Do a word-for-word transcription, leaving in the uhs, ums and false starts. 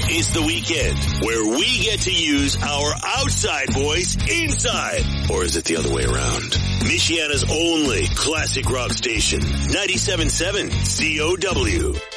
It's the weekend where we get to use our outside voice inside. Or is it the other way around? Michiana's only classic rock station, ninety-seven point seven C O W.